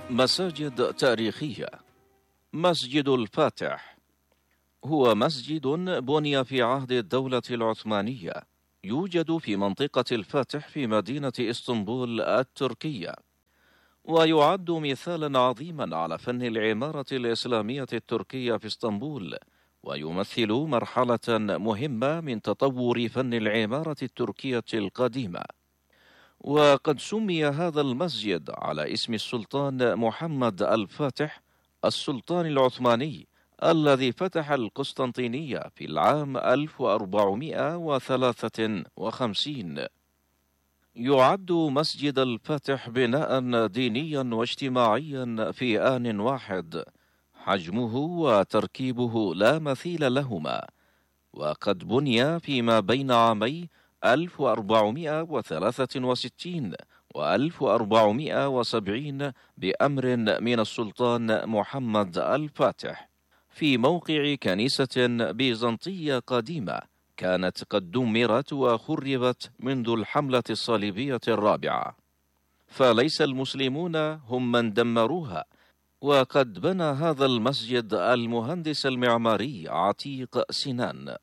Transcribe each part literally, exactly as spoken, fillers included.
مساجد تاريخية. مسجد الفاتح هو مسجد بني في عهد الدولة العثمانية، يوجد في منطقة الفاتح في مدينة إسطنبول التركية، ويعد مثالا عظيما على فن العمارة الإسلامية التركية في إسطنبول، ويمثل مرحلة مهمة من تطور فن العمارة التركية القديمة. وقد سمي هذا المسجد على اسم السلطان محمد الفاتح السلطان العثماني الذي فتح القسطنطينية في العام ألف وأربعمائة وثلاثة وخمسين. يعد مسجد الفاتح بناء دينيا واجتماعيا في آن واحد، حجمه وتركيبه لا مثيل لهما، وقد بني فيما بين عامي ألف وأربعمائة وثلاثة وستين و ألف وأربعمائة وسبعين بأمر من السلطان محمد الفاتح في موقع كنيسة بيزنطية قديمة كانت قد دمرت وخربت منذ الحملة الصليبية الرابعة، فليس المسلمون هم من دمروها. وقد بنى هذا المسجد المهندس المعماري عتيق سنان.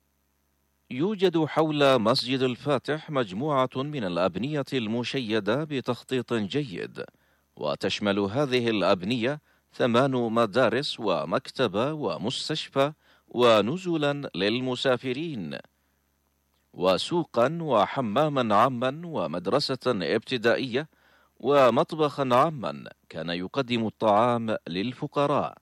يوجد حول مسجد الفاتح مجموعة من الأبنية المشيدة بتخطيط جيد، وتشمل هذه الأبنية ثمان مدارس ومكتبة ومستشفى ونزلا للمسافرين، وسوقا وحماما عاما ومدرسة ابتدائية ومطبخا عاما كان يقدم الطعام للفقراء.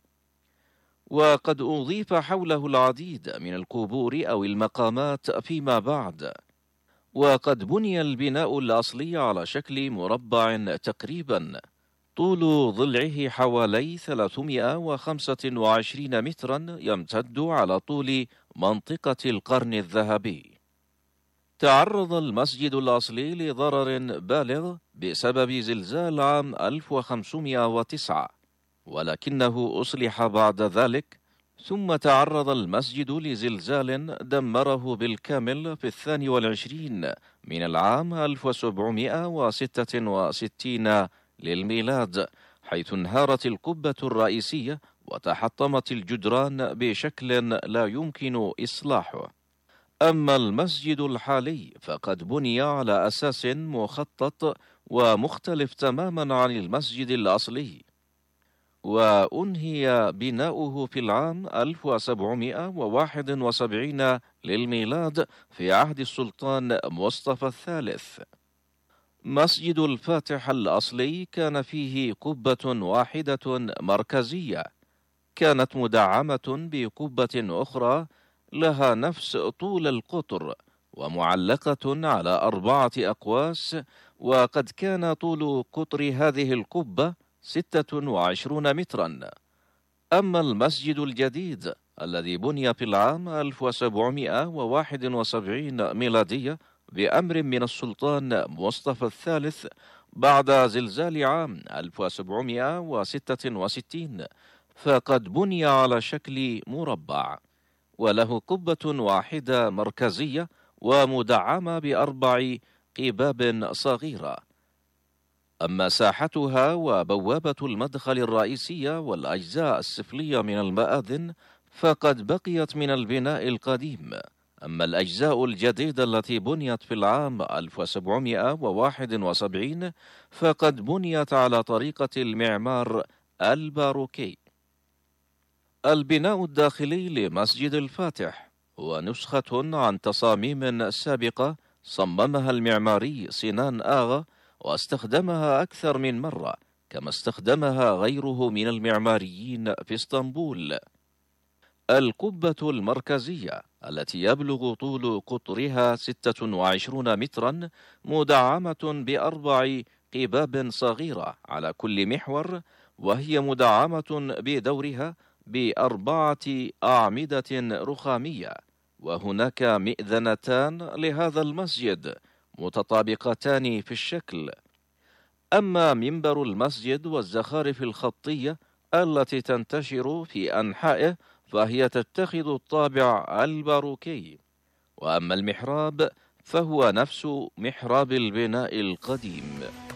وقد أضيف حوله العديد من القبور أو المقامات فيما بعد. وقد بني البناء الأصلي على شكل مربع تقريبا، طول ضلعه حوالي ثلاثمائة وخمسة وعشرين مترا، يمتد على طول منطقة القرن الذهبي. تعرض المسجد الأصلي لضرر بالغ بسبب زلزال عام ألف وخمسمائة وتسعة، ولكنه أصلح بعد ذلك، ثم تعرض المسجد لزلزال دمره بالكامل في الثاني والعشرين من العام ألف وسبعمائة وستة وستين للميلاد، حيث انهارت القبة الرئيسية وتحطمت الجدران بشكل لا يمكن إصلاحه. أما المسجد الحالي فقد بني على أساس مخطط ومختلف تماما عن المسجد الأصلي، وأنهي بناؤه في العام ألف وسبعمائة وواحد وسبعين للميلاد في عهد السلطان مصطفى الثالث. مسجد الفاتح الأصلي كان فيه قبة واحدة مركزية، كانت مدعمة بقبة أخرى لها نفس طول القطر ومعلقة على أربعة أقواس، وقد كان طول قطر هذه القبة ستة وعشرون مترا. أما المسجد الجديد الذي بني في العام ألف وسبعمائة وواحد وسبعين ميلادية بأمر من السلطان مصطفى الثالث بعد زلزال عام ألف وسبعمائة وستة وستين، فقد بني على شكل مربع، وله قبة واحدة مركزية ومدعمة بأربع قباب صغيرة. أما ساحتها وبوابة المدخل الرئيسية والأجزاء السفلية من المآذن فقد بقيت من البناء القديم. أما الأجزاء الجديدة التي بنيت في العام ألف وسبعمائة وواحد وسبعين فقد بنيت على طريقة المعمار الباروكي. البناء الداخلي لمسجد الفاتح هو نسخة عن تصاميم سابقة صممها المعماري سنان آغا، واستخدمها أكثر من مرة، كما استخدمها غيره من المعماريين في اسطنبول. القبة المركزية التي يبلغ طول قطرها ستة وعشرين مترا مدعمة بأربع قباب صغيرة على كل محور، وهي مدعمة بدورها بأربعة أعمدة رخامية. وهناك مئذنتان لهذا المسجد متطابقتان في الشكل. أما منبر المسجد والزخارف الخطية التي تنتشر في أنحائه فهي تتخذ الطابع الباروكي. وأما المحراب فهو نفس محراب البناء القديم.